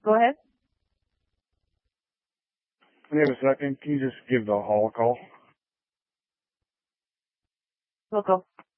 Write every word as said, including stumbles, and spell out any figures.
Go ahead. We have a second. Can you just give the hall a call? We'll go.